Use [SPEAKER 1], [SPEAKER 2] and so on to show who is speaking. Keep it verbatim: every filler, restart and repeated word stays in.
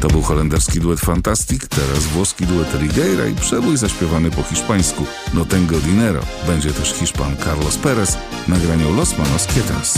[SPEAKER 1] To był holenderski duet Fantastic, teraz włoski duet Rigueira i przebój zaśpiewany po hiszpańsku No Tengo Dinero. Będzie też Hiszpan Carlos Perez, nagraniu Los Manos Quietens.